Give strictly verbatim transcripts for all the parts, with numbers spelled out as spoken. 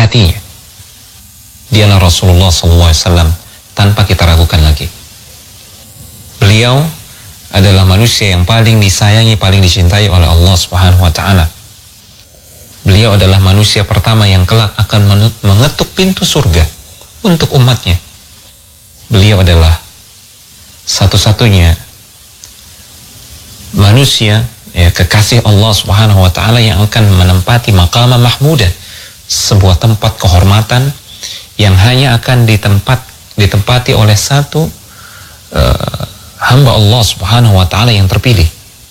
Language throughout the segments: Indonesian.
hatinya. Dialah Rasulullah sallallahu alaihi wasallam tanpa kita ragukan lagi. Beliau adalah manusia yang paling disayangi, paling dicintai oleh Allah Subhanahu wa taala. Beliau adalah manusia pertama yang kelak akan mengetuk pintu surga untuk umatnya. Beliau adalah satu-satunya manusia, ya, kekasih Allah Subhanahu wa taala yang akan menempati maqama mahmudah, sebuah tempat kehormatan yang hanya akan ditempat ditempati oleh satu uh, hamba Allah Subhanahu wa taala yang terpilih.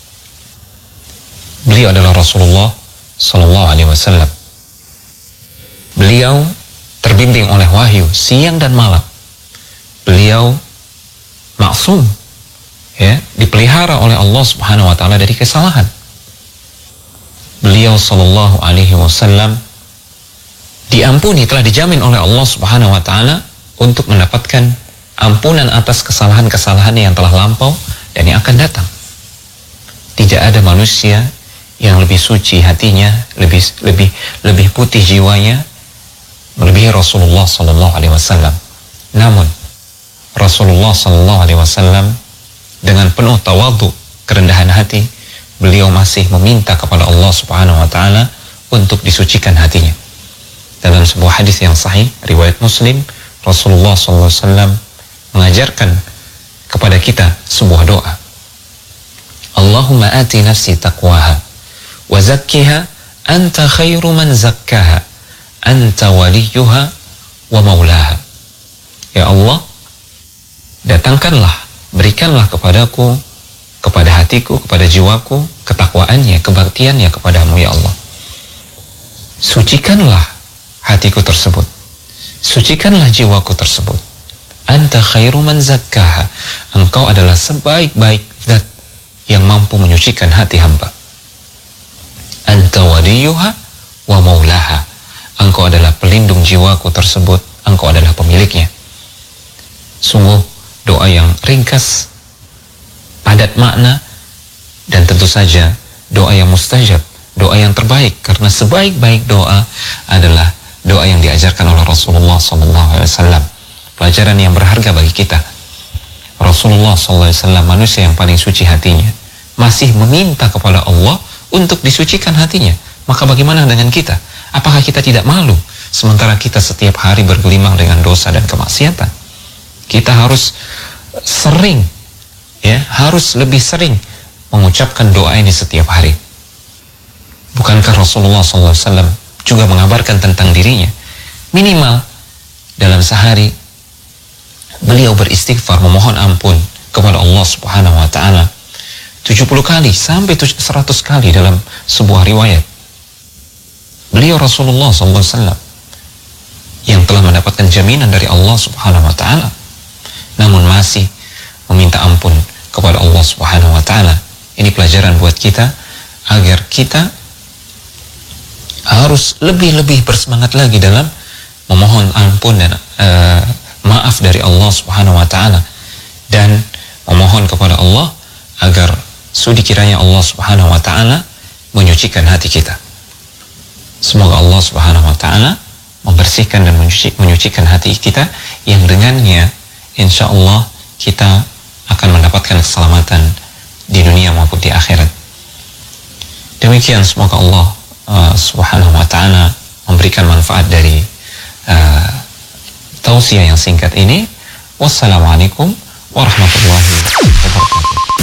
Beliau adalah Rasulullah sallallahu alaihi wasallam. Beliau terbimbing oleh wahyu siang dan malam. Beliau maksum, ya, dipelihara oleh Allah Subhanahu wa taala dari kesalahan. Beliau sallallahu alaihi wasallam diampuni, telah dijamin oleh Allah Subhanahu wa taala untuk mendapatkan ampunan atas kesalahan-kesalahan yang telah lampau dan yang akan datang. Tidak ada manusia yang lebih suci hatinya, lebih lebih lebih putih jiwanya melebihi Rasulullah sallallahu alaihi wasallam. Namun Rasulullah sallallahu alaihi wasallam dengan penuh tawadhu, kerendahan hati, beliau masih meminta kepada Allah Subhanahu wa taala untuk disucikan hatinya. Dalam sebuah hadis yang sahih riwayat Muslim, Rasulullah sallallahu alaihi wasallam mengajarkan kepada kita sebuah doa. Allahumma ati nafsi taqwaha wa zakkiha anta khairu man zakkaha anta waliyuha wa maulaha. Ya Allah, datangkanlah, berikanlah kepadaku, kepada hatiku, kepada jiwaku, ketakwaannya, kebaktiannya kepadamu ya Allah. Sucikanlah hatiku tersebut, sucikanlah jiwaku tersebut. Anta khairu man zakkaha, engkau adalah sebaik-baik zat yang mampu menyucikan hati hamba. Anta waliyuha wa maulaha, engkau adalah pelindung jiwaku tersebut, engkau adalah pemiliknya. Sungguh doa yang ringkas, padat makna, dan tentu saja doa yang mustajab, doa yang terbaik, karena sebaik-baik doa adalah doa yang diajarkan oleh Rasulullah sallallahu alaihi wasallam. Pelajaran yang berharga bagi kita. Rasulullah sallallahu alaihi wasallam, manusia yang paling suci hatinya, masih meminta kepada Allah untuk disucikan hatinya. Maka bagaimana dengan kita? Apakah kita tidak malu sementara kita setiap hari bergelimang dengan dosa dan kemaksiatan? Kita harus sering, ya, harus lebih sering mengucapkan doa ini setiap hari. Bukankah Rasulullah sallallahu alaihi wasallam juga mengabarkan tentang dirinya? Minimal dalam sehari beliau beristighfar, memohon ampun kepada Allah Subhanahu wa taala tujuh puluh kali sampai seratus kali dalam sebuah riwayat. Beliau Rasulullah sallallahu alaihi wasallam yang telah mendapatkan jaminan dari Allah Subhanahu wa taala, namun masih meminta ampun kepada Allah Subhanahu wa taala. Ini pelajaran buat kita agar kita harus lebih-lebih bersemangat lagi dalam memohon ampun dan uh, maaf dari Allah Subhanahu wa taala, dan memohon kepada Allah agar sudi kiranya Allah Subhanahu wa taala menyucikan hati kita. Semoga Allah Subhanahu wa taala membersihkan dan menyuci, menyucikan hati kita, yang dengannya insya Allah kita akan mendapatkan keselamatan di dunia maupun di akhirat. Demikian, semoga Allah uh, Subhanahu wa taala memberikan manfaat dari uh, tausiah yang singkat ini. Wassalamualaikum warahmatullahi wabarakatuh.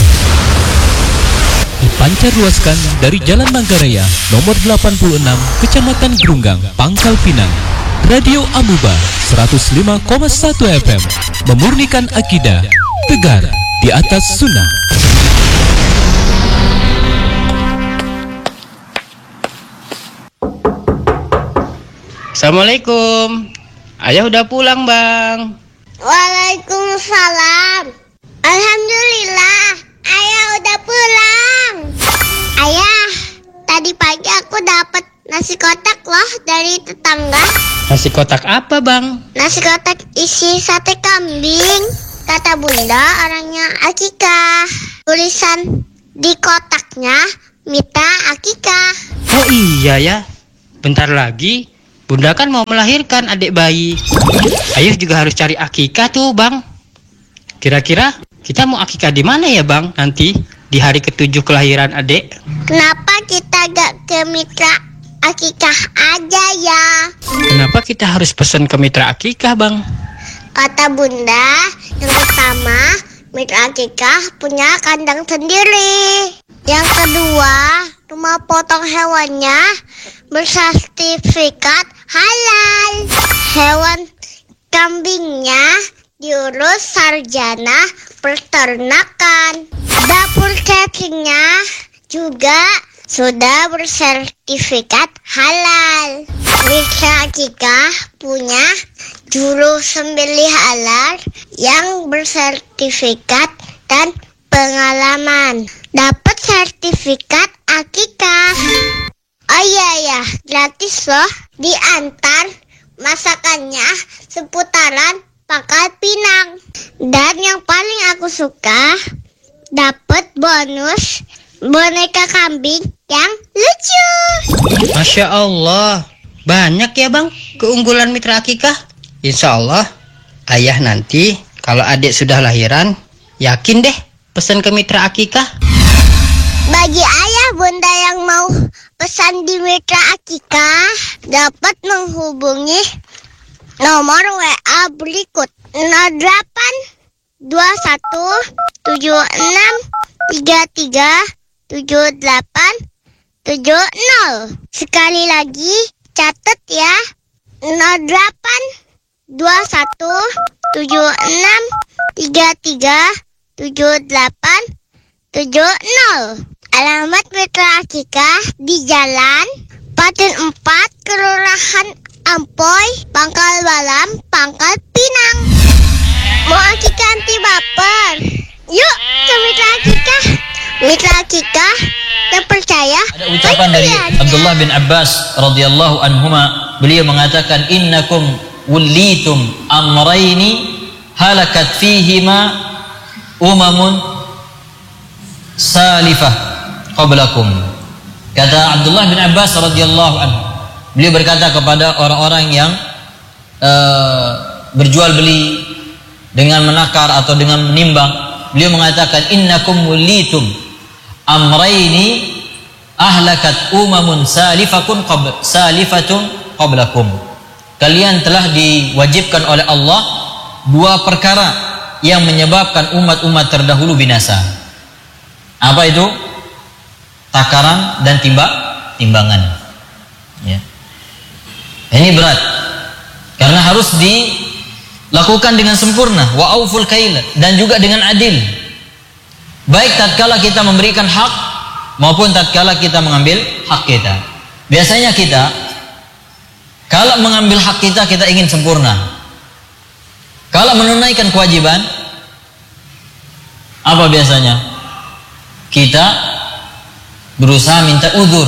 Dipancar luaskan dari Jalan Manggarai nomor delapan puluh enam, Kecamatan Grunggang, Pangkal Pinang. Radio Amuba seratus lima koma satu F M, memurnikan akidah, tegar di atas sunnah. Assalamualaikum. Ayah udah pulang, Bang. Waalaikumsalam. Alhamdulillah, Ayah udah pulang. Ayah, tadi pagi aku dapat nasi kotak loh dari tetangga. Nasi kotak apa, Bang? Nasi kotak isi sate kambing. Kata Bunda, orangnya akikah. Tulisan di kotaknya, Mita akikah. Oh iya ya, bentar lagi Bunda kan mau melahirkan adik bayi. Ayah juga harus cari akikah tuh, Bang. Kira-kira kita mau akikah di mana ya, Bang? Nanti di hari ketujuh kelahiran adik. Kenapa kita gak ke mitra akikah aja ya? Kenapa kita harus pesan ke mitra akikah, Bang? Kata Bunda, yang pertama, mitra akikah punya kandang sendiri. Yang kedua, rumah potong hewannya bersertifikat halal. Hewan kambingnya diurus sarjana peternakan. Dapur cateringnya juga sudah bersertifikat halal. Mitra akikah punya juru sembelih halal yang bersertifikat dan pengalaman. Dapat sertifikat akikah. Oh iya ya, gratis loh. Diantar masakannya seputaran Pangkal Pinang. Dan yang paling aku suka, dapat bonus boneka kambing yang lucu. Masya Allah, banyak ya, Bang, keunggulan mitra akikah. Insya Allah, ayah nanti kalau adik sudah lahiran, yakin deh pesan ke mitra akikah. Bagi ayah bunda yang mau pesan di mitra akikah, dapat menghubungi nomor W A berikut nol delapan dua satu tujuh enam tiga tiga tujuh delapan tujuh nol. Sekali lagi catat ya, nol delapan dua satu tujuh enam tiga tiga tujuh delapan tujuh nol. Alamat mitra akikah di Jalan Paten empat, Kelurahan Ampoy, Pangkal Balam, Pangkal Pinang. Mau akikah anti baper? Yuk ke mitra akikah. Mitra akikah terpercaya. Ada ucapan dari Abdullah bin Abbas radhiyallahu anhuma, beliau mengatakan, innakum wullitum amrayni halakat fihima umamun salifah qablakum. Kata Abdullah bin Abbas radhiyallahu anhu, beliau berkata kepada orang-orang yang uh, berjual beli dengan menakar atau dengan menimbang, beliau mengatakan, innakum wulitum amrayni ahlakat umamun salifakun qabl salifatun qablakum. Kalian telah diwajibkan oleh Allah dua perkara yang menyebabkan umat-umat terdahulu binasa. Apa itu? Takaran dan timba, timbangan. Ya. Ini berat karena harus dilakukan dengan sempurna. Wa auful kail, dan juga dengan adil. Baik tatkala kita memberikan hak maupun tatkala kita mengambil hak kita. Biasanya kita kalau mengambil hak kita, kita ingin sempurna. Kalau menunaikan kewajiban, apa biasanya? Kita berusaha minta uzur.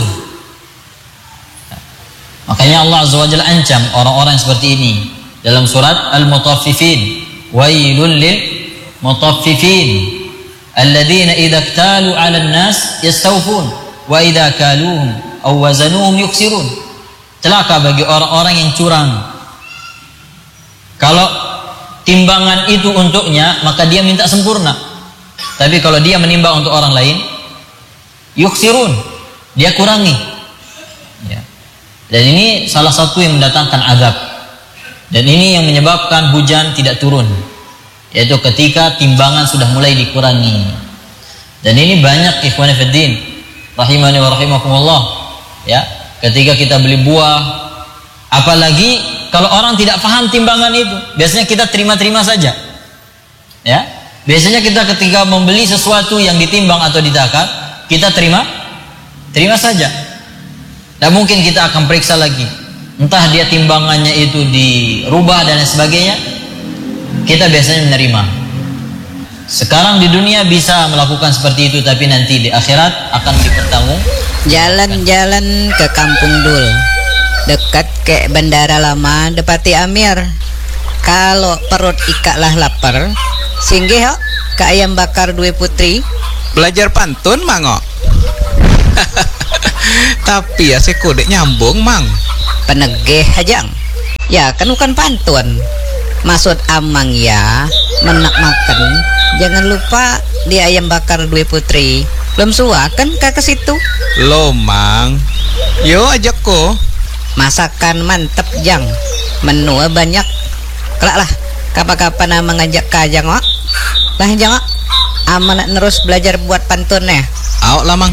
Makanya Allah Azza wa Jalla ancam orang-orang seperti ini dalam surat Al-Mutaffifin, wailul lil mutaffifin alladzina idza iktalu 'alan nas yastawfun wa idza kaluhum aw wazanuhum yuksirun. Celaka bagi orang-orang yang curang. Kalau timbangan itu untuknya, maka dia minta sempurna. Tapi kalau dia menimbang untuk orang lain, yuksirun, dia kurangi. Ya. Dan ini salah satu yang mendatangkan azab. Dan ini yang menyebabkan hujan tidak turun, yaitu ketika timbangan sudah mulai dikurangi. Dan ini banyak ikhwan fillah rahimani wa rahimakumullah. Ya, ketika kita beli buah, apalagi kalau orang tidak paham timbangan itu, biasanya kita terima-terima saja. Ya, biasanya kita ketika membeli sesuatu yang ditimbang atau ditakar, kita terima, terima saja. Dan mungkin kita akan periksa lagi, entah dia timbangannya itu dirubah dan sebagainya. Kita biasanya menerima. Sekarang di dunia bisa melakukan seperti itu, tapi nanti di akhirat akan dipertanggung. Jalan-jalan ke Kampung Dul, dekat ke Bandara Lama, Depati Amir. Kalau perut ikaklah lapar, singgih yuk ke ayam bakar Dwi Putri. Belajar pantun, Mango. Tapi ya si kudek nyambung, Mang. penegeh hajang. Ya kan bukan pantun. Maksud amang ya menak makan. Jangan lupa di ayam bakar Dwi Putri. Belum suah kan kakak situ? Lo mang, yo ajak ko. Masakan mantep jang. Menu banyak. Kelak lah kapan-kapan ama ngajak kajang wak. Lah jang wak. Ama nak terus belajar buat pantunnya. Awak lamang.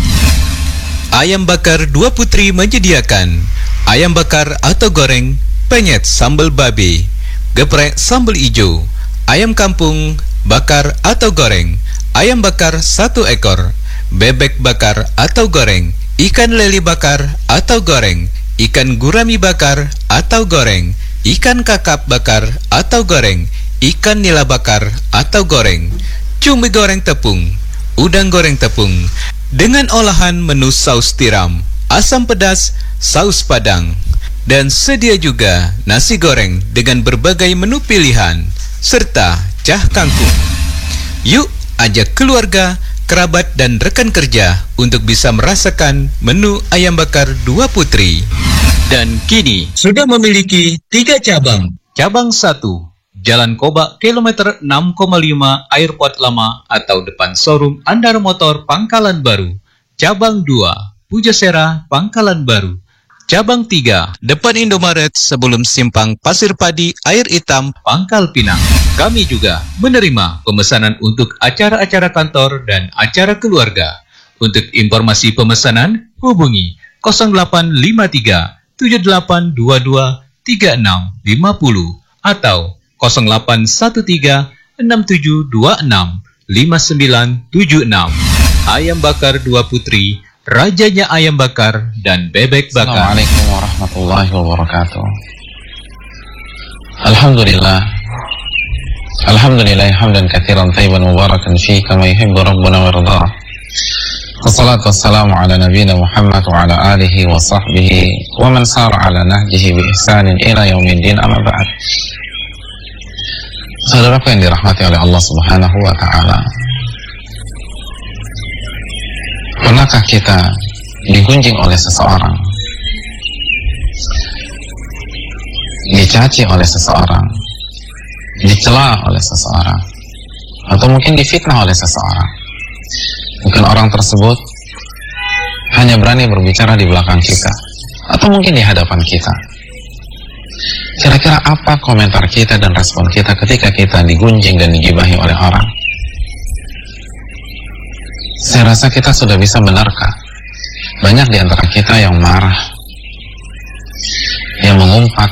Ayam bakar Dua Putri menyediakan ayam bakar atau goreng, penyet sambal babi, geprek sambal ijo, ayam kampung bakar atau goreng, ayam bakar satu ekor, bebek bakar atau goreng, ikan lele bakar atau goreng, ikan gurami bakar atau goreng, ikan kakap bakar atau goreng, ikan nila bakar atau goreng, cumi goreng tepung, udang goreng tepung, dengan olahan menu saus tiram, asam pedas, saus padang, dan sedia juga nasi goreng dengan berbagai menu pilihan, serta cah kangkung. Yuk ajak keluarga, kerabat, dan rekan kerja untuk bisa merasakan menu ayam bakar Dua Putri. Dan kini sudah memiliki tiga cabang. Cabang satu, Jalan Kobak kilometer enam koma lima Airport Lama atau depan showroom Andar Motor Pangkalan Baru. Cabang dua, Pujasera Pangkalan Baru. Cabang tiga, depan Indomaret sebelum simpang Pasir Padi Air Hitam Pangkal Pinang. Kami juga menerima pemesanan untuk acara-acara kantor dan acara keluarga. Untuk informasi pemesanan hubungi nol delapan lima tiga tujuh delapan dua dua tiga enam lima nol atau nol delapan satu tiga enam tujuh dua enam lima sembilan tujuh enam. Ayam bakar Dua Putri, rajanya ayam bakar dan bebek bakar. Assalamualaikum warahmatullahi wabarakatuh. Alhamdulillah. Alhamdulillah hamdan katsiran thayyiban mubarakan fihi kama yuhibbu rabbuna wa yarda. Wassalatu wassalamu ala nabiyyina Muhammad wa ala alihi wa sahbihi wa man sara ala nahjihi bi ihsanin ila yaumiddin, amma ba'd. Saudaraku yang dirahmati oleh Allah Subhanahu wa taala. Pernahkah kita digunjing oleh seseorang, dicaci oleh seseorang, dicela oleh seseorang, atau mungkin difitnah oleh seseorang? Mungkin orang tersebut hanya berani berbicara di belakang kita, atau mungkin di hadapan kita. Kira-kira apa komentar kita dan respon kita ketika kita digunjing dan digibahi oleh orang? Saya rasa kita sudah bisa menerka. Banyak di antara kita yang marah, yang mengumpat,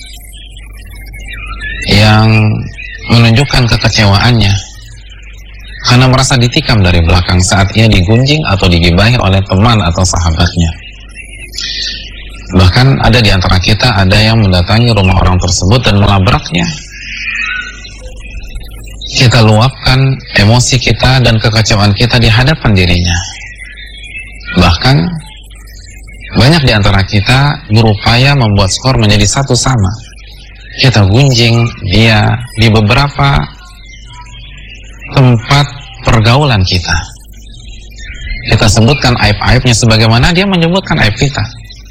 yang menunjukkan kekecewaannya karena merasa ditikam dari belakang saat ia digunjing atau digibahi oleh teman atau sahabatnya. Bahkan ada di antara kita ada yang mendatangi rumah orang tersebut dan melabraknya. Kita luapkan emosi kita dan kekecewaan kita di hadapan dirinya. Bahkan banyak di antara kita berupaya membuat skor menjadi satu sama. Kita gunjing dia di beberapa tempat pergaulan kita. Kita sebutkan aib-aibnya sebagaimana dia menyebutkan aib kita.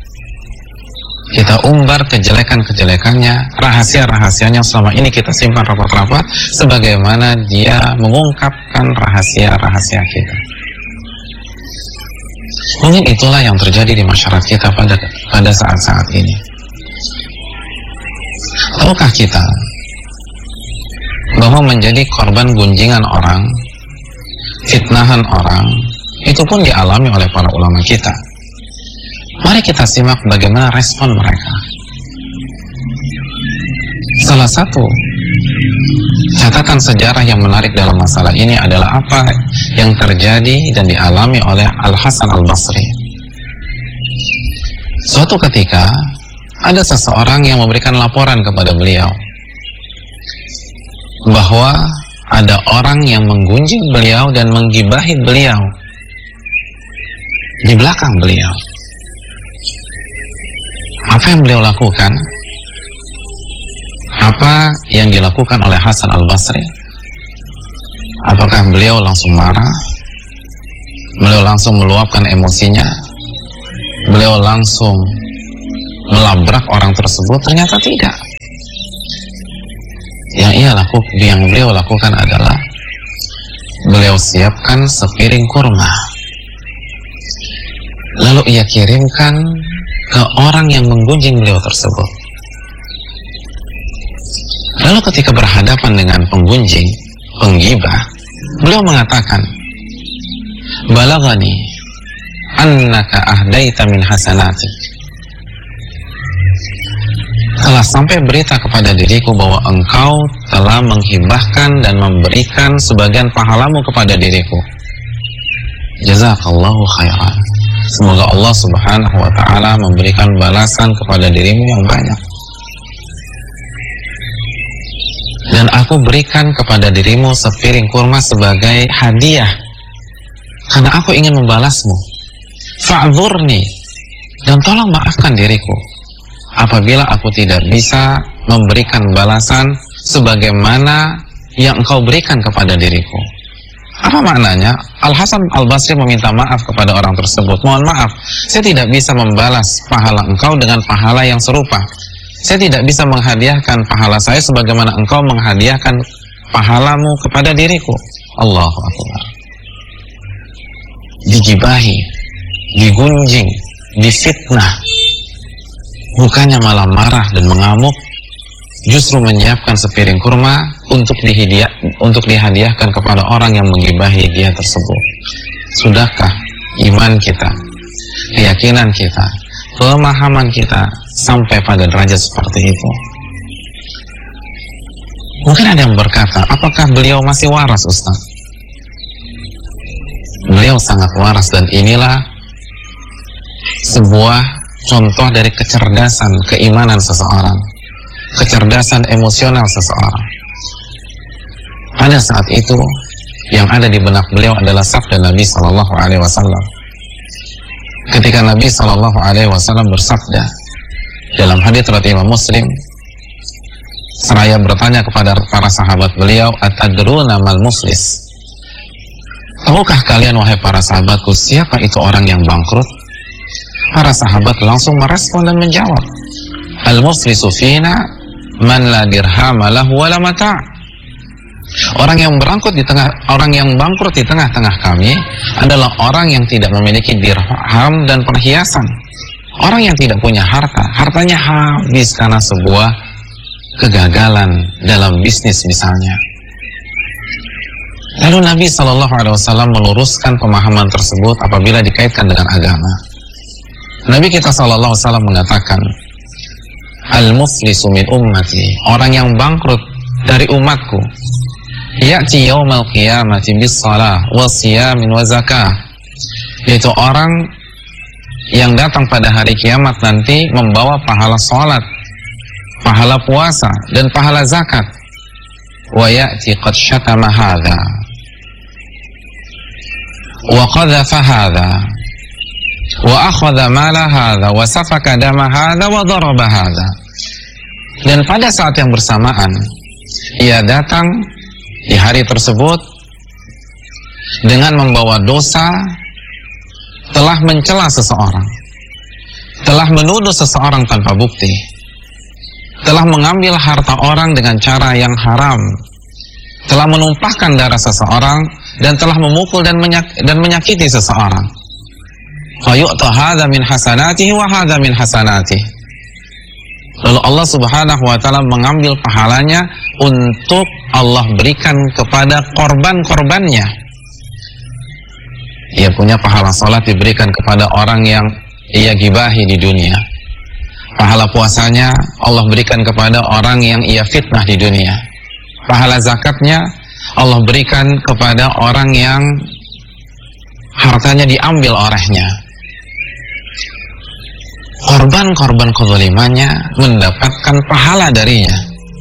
Kita umbar kejelekan-kejelekannya, rahasia-rahasianya selama ini kita simpan rapat-rapat, sebagaimana dia mengungkapkan rahasia-rahasia kita. Mungkin itulah yang terjadi di masyarakat kita pada pada saat-saat ini. Tahukah kita bahwa menjadi korban gunjingan orang, fitnahan orang, itu pun dialami oleh para ulama kita. Mari kita simak bagaimana respon mereka. Salah satu catatan sejarah yang menarik dalam masalah ini adalah apa yang terjadi dan dialami oleh Al-Hasan Al-Basri. Suatu ketika ada seseorang yang memberikan laporan kepada beliau bahwa ada orang yang menggunjing beliau dan menggibahi beliau di belakang beliau. Apa yang beliau lakukan? Apa yang dilakukan oleh Hasan Al-Basri? Apakah beliau langsung marah? Beliau langsung meluapkan emosinya? Beliau langsung melabrak orang tersebut? Ternyata tidak. Yang ia lakukan, yang beliau lakukan adalah beliau siapkan sepiring kurma, lalu ia kirimkan ke orang yang menggunjing beliau tersebut. Lalu ketika berhadapan dengan penggunjing, penggibah, beliau mengatakan, balagani annaka ahdaita min hasanatik, telah sampai berita kepada diriku bahwa engkau telah menghibahkan dan memberikan sebagian pahalamu kepada diriku. Jazakallahu khairan. Semoga Allah subhanahu wa ta'ala memberikan balasan kepada dirimu yang banyak. Dan aku berikan kepada dirimu sepiring kurma sebagai hadiah, karena aku ingin membalasmu. Fa'dzurni, dan tolong maafkan diriku apabila aku tidak bisa memberikan balasan sebagaimana yang engkau berikan kepada diriku. Apa maknanya? Al-Hasan Al-Basri meminta maaf kepada orang tersebut. Mohon maaf, saya tidak bisa membalas pahala engkau dengan pahala yang serupa. Saya tidak bisa menghadiahkan pahala saya sebagaimana engkau menghadiahkan pahalamu kepada diriku. Allahu Akbar. Digibahi, digunjing, difitnah, bukannya malah marah dan mengamuk, justru menyiapkan sepiring kurma untuk dihadiah, untuk dihadiahkan kepada orang yang menggibahi dia tersebut. Sudahkah iman kita, keyakinan kita, pemahaman kita sampai pada derajat seperti itu? Mungkin ada yang berkata, apakah beliau masih waras, Ustaz? Beliau sangat waras, dan inilah sebuah contoh dari kecerdasan keimanan seseorang, kecerdasan emosional seseorang. Pada saat itu yang ada di benak beliau adalah sabda Nabi Shallallahu Alaihi Wasallam. Ketika Nabi Shallallahu Alaihi Wasallam bersabda dalam hadits riwayat Imam Muslim, seraya bertanya kepada para sahabat beliau, atadruna mal muflis? Tahukah kalian wahai para sahabatku siapa itu orang yang bangkrut? Para sahabat langsung merespon dan menjawab, al-muflisu fina man la dirham lahu wala mata'. Orang yang berangkut di tengah orang yang bangkrut di tengah-tengah kami adalah orang yang tidak memiliki dirham dan perhiasan. Orang yang tidak punya harta, hartanya habis karena sebuah kegagalan dalam bisnis misalnya. Lalu Nabi Shallallahu Alaihi Wasallam meluruskan pemahaman tersebut apabila dikaitkan dengan agama. Nabi kita Shallallahu Alaihi Wasallam mengatakan, al-muflisu min ummati, orang yang bangkrut dari umatku, ya'ti yaumal qiyamati bis salah wa siyamin wa zakah, yaitu orang yang datang pada hari kiamat nanti membawa pahala salat, pahala puasa, dan pahala zakat. Wa ya'ti qad syatama hadha wa qadhafa hadha wa akhadha mala hadha wa safaka dama hadha wa daraba hadha. Dan pada saat yang bersamaan ia datang di hari tersebut dengan membawa dosa, telah mencela seseorang, telah menuduh seseorang tanpa bukti, telah mengambil harta orang dengan cara yang haram, telah menumpahkan darah seseorang, dan telah memukul dan, menyak dan menyakiti seseorang. Fayu'ta hadza min hasanatihi wa hadza min hasanatihi. Lalu Allah Subhanahu wa taala mengambil pahalanya untuk Allah berikan kepada korban-korbannya. Ia punya pahala salat diberikan kepada orang yang ia gibahi di dunia. Pahala puasanya Allah berikan kepada orang yang ia fitnah di dunia. Pahala zakatnya Allah berikan kepada orang yang hartanya diambil olehnya. Korban-korban kezalimannya mendapatkan pahala darinya.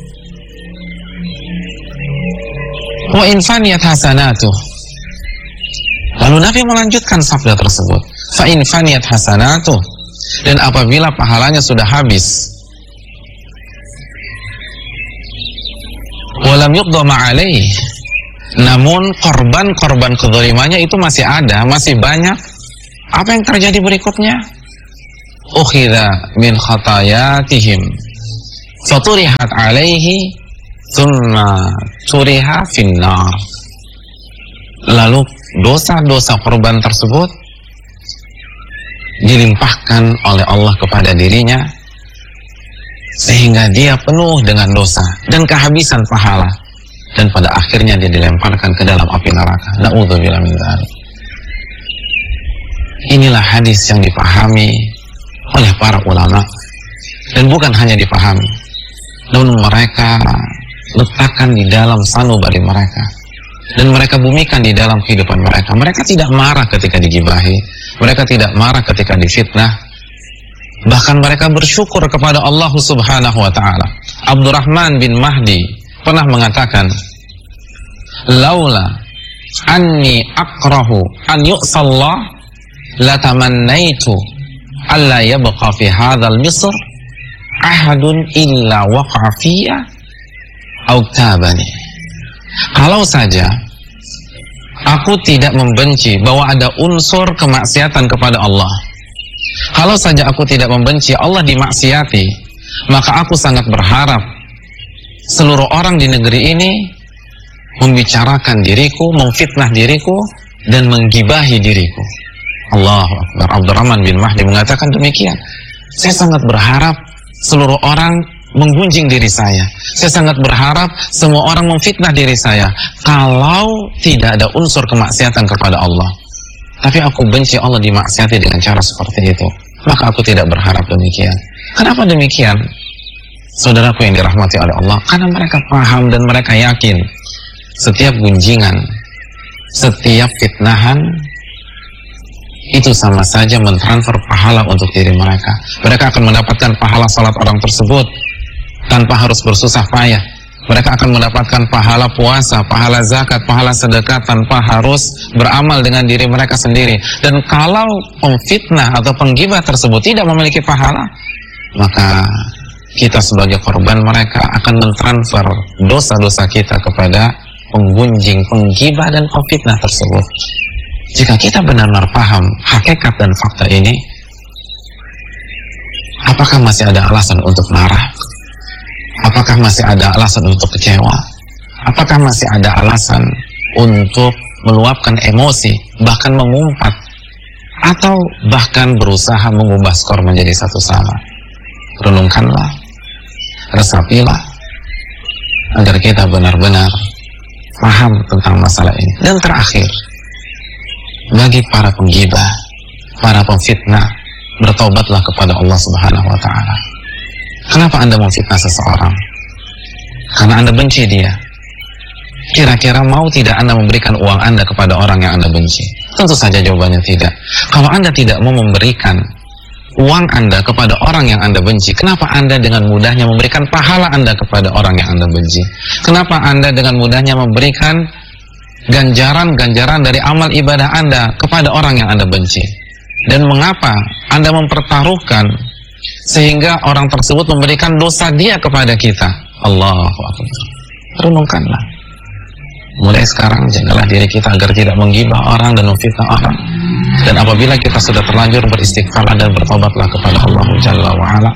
Wa in faniyat hasanatuh. Lalu Nabi melanjutkan sabda tersebut, fa in faniyat hasanatuh, dan apabila pahalanya sudah habis, walam yuqda ma'alaih, namun korban-korban kezalimannya itu masih ada, masih banyak, apa yang terjadi berikutnya? ukhidha min khatayatihim faturihat alaihi thumma turiha finnar. Lalu dosa-dosa korban tersebut dilimpahkan oleh Allah kepada dirinya sehingga dia penuh dengan dosa dan kehabisan pahala, dan pada akhirnya dia dilemparkan ke dalam api neraka. Na'udzubillah min dzalik. Inilah hadis yang dipahami oleh para ulama, dan bukan hanya dipahami, namun mereka letakkan di dalam sanubari mereka, dan mereka bumikan di dalam kehidupan mereka. Mereka tidak marah ketika digibahi, mereka tidak marah ketika difitnah, bahkan mereka bersyukur kepada Allah Subhanahu wa ta'ala. Abdurrahman bin Mahdi pernah mengatakan, laula anni akrahu an yu'sallah latamannaitu alla yabqa fi hadzal misr ahadun illa waqa'a fiyya aw tabani. Kalau saja aku tidak membenci bahwa ada unsur kemaksiatan kepada Allah, kalau saja aku tidak membenci Allah dimaksiati, maka aku sangat berharap seluruh orang di negeri ini membicarakan diriku, memfitnah diriku, dan menggibahi diriku. Allahu Akbar. Abdurrahman bin Mahdi mengatakan demikian. Saya sangat berharap seluruh orang menggunjing diri saya. Saya sangat berharap semua orang memfitnah diri saya kalau tidak ada unsur kemaksiatan kepada Allah. Tapi aku benci Allah dimaksiati dengan cara seperti itu, maka aku tidak berharap demikian. Kenapa demikian? Saudaraku yang dirahmati oleh Allah, karena mereka paham dan mereka yakin setiap gunjingan, setiap fitnahan itu sama saja mentransfer pahala untuk diri mereka. Mereka akan mendapatkan pahala salat orang tersebut tanpa harus bersusah payah. Mereka akan mendapatkan pahala puasa, pahala zakat, pahala sedekah tanpa harus beramal dengan diri mereka sendiri. Dan kalau pemfitnah atau penggibah tersebut tidak memiliki pahala, maka kita sebagai korban mereka akan mentransfer dosa-dosa kita kepada penggunjing, penggibah, dan pemfitnah tersebut. Jika kita benar-benar paham hakikat dan fakta ini, apakah masih ada alasan untuk marah? Apakah masih ada alasan untuk kecewa? Apakah masih ada alasan untuk meluapkan emosi, bahkan mengumpat, atau bahkan berusaha mengubah skor menjadi satu sama? Renungkanlah, resapilah, agar kita benar-benar paham tentang masalah ini. Dan terakhir, bagi para penggibah, para pemfitnah, bertobatlah kepada Allah Subhanahu wa ta'ala. Kenapa Anda memfitnah seseorang? Karena Anda benci dia. Kira-kira mau tidak Anda memberikan uang Anda kepada orang yang Anda benci? Tentu saja jawabannya tidak. Kalau Anda tidak mau memberikan uang Anda kepada orang yang Anda benci, kenapa Anda dengan mudahnya memberikan pahala Anda kepada orang yang Anda benci? Kenapa Anda dengan mudahnya memberikan ganjaran-ganjaran dari amal ibadah Anda kepada orang yang Anda benci? Dan mengapa Anda mempertaruhkan sehingga orang tersebut memberikan dosa dia kepada kita? Allahu Akbar. Renungkanlah. Mulai sekarang jagalah diri kita agar tidak menggibah orang dan memfitnah orang. Dan apabila kita sudah terlanjur beristighfar dan bertobatlah kepada Allah Jalla wa'ala.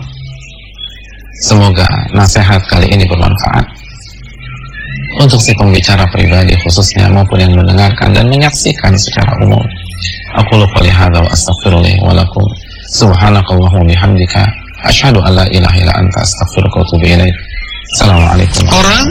Semoga nasihat kali ini bermanfaat untuk si pembicara pribadi khususnya maupun yang mendengarkan dan menyaksikan secara umum. Aku lupa lihada wa astaghfirullah wa lakum. Subhanakallahumma bihamdika asyhadu an la ilaha illa anta astaghfiruka wa atubu ilaik. Assalamualaikum. Orang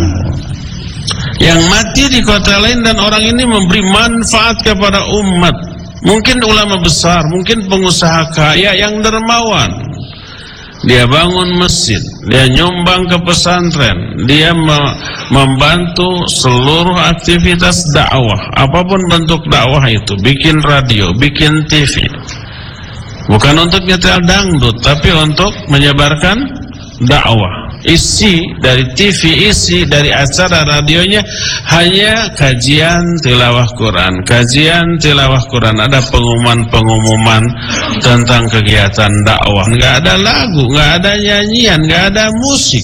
yang mati di kota lain dan orang ini memberi manfaat kepada umat. Mungkin ulama besar, mungkin pengusaha kaya yang dermawan. Dia bangun masjid, dia nyumbang ke pesantren, dia me membantu seluruh aktivitas dakwah, apapun bentuk dakwah itu, bikin radio, bikin T V. Bukan untuk nyetel dangdut, tapi untuk menyebarkan dakwah. Isi dari T V, isi dari acara radionya hanya kajian tilawah Quran, kajian tilawah Quran. Ada pengumuman-pengumuman tentang kegiatan dakwah. Nggak ada lagu, nggak ada nyanyian, nggak ada musik.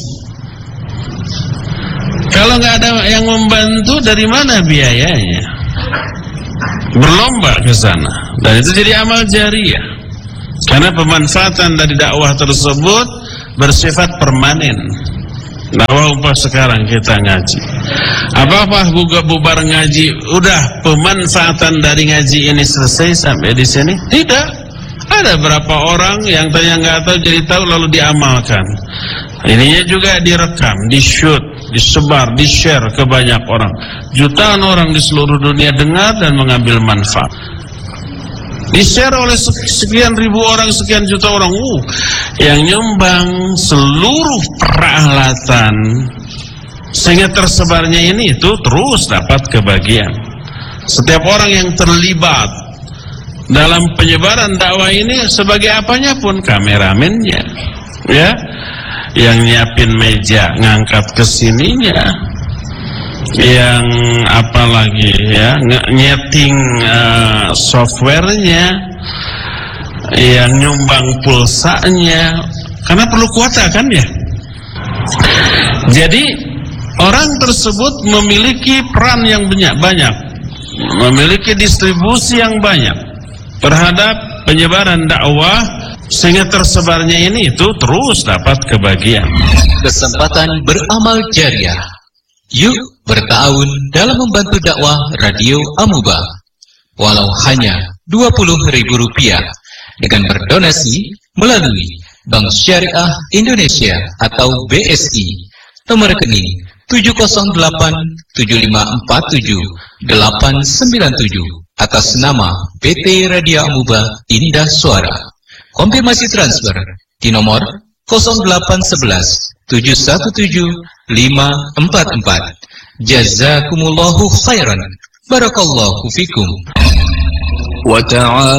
Kalau nggak ada yang membantu, dari mana biayanya? Berlomba ke sana, dan itu jadi amal jariah. Karena pemanfaatan dari dakwah tersebut bersifat permanen. Dakwah umpah sekarang kita ngaji. Apa-apa buka bubar ngaji, udah pemanfaatan dari ngaji ini selesai sampai di sini? Tidak. Ada berapa orang yang tanya nggak tahu jadi tahu lalu diamalkan. Ininya juga direkam, di-shoot, disebar, di-share ke banyak orang. Jutaan orang di seluruh dunia dengar dan mengambil manfaat. Di-share oleh sekian ribu orang, sekian juta orang. Uh, yang nyumbang seluruh peralatan sehingga tersebarnya ini itu terus dapat kebagian. Setiap orang yang terlibat dalam penyebaran dakwah ini sebagai apanya pun, kameramennya, ya, yang nyiapin meja ngangkat ke sininya, yang apalagi ya nyeting uh, softwarenya, yang nyumbang pulsanya, karena perlu kuota kan ya. Jadi orang tersebut memiliki peran yang banyak, banyak, memiliki distribusi yang banyak terhadap penyebaran dakwah sehingga tersebarnya ini itu terus dapat kebagian. Kesempatan beramal jariah. Yuk bertahun dalam membantu dakwah Radio Amuba. Walau hanya dua puluh ribu rupiah dengan berdonasi melalui Bank Syariah Indonesia atau B S I, nomor rekening tujuh nol delapan tujuh lima empat tujuh delapan sembilan tujuh atas nama P T Radio Amuba Indah Suara. Konfirmasi transfer di nomor nol delapan satu satu tujuh satu tujuh lima empat empat. Jazakumullahu khairan. Barakallahu fikum. Wa ta'ala